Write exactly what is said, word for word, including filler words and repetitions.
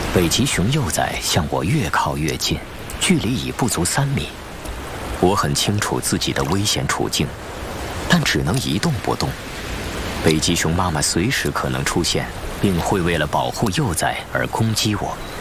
北极熊幼崽向我越靠越近，距离已不足三米。我很清楚自己的危险处境，但只能一动不动。北极熊妈妈随时可能出现，并会为了保护幼崽而攻击我。